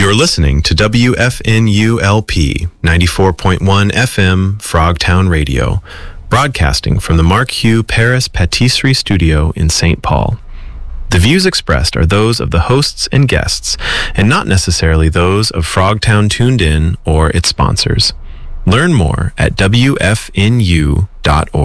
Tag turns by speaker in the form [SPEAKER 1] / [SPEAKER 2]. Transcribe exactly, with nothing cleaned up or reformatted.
[SPEAKER 1] You're listening to W F N U L P ninety-four point one F M Frogtown Radio, broadcasting from the Mark Hugh Paris Patisserie Studio in Saint Paul. The views expressed are those of the hosts and guests, and not necessarily those of Frogtown Tuned In or its sponsors. Learn more at W F N U dot org.